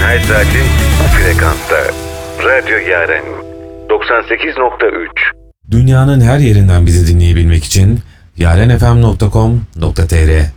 Her saatin bu frekansta. Radyo Yaren 98.3. Dünyanın her yerinden bizi dinleyebilmek için yarenfm.com.tr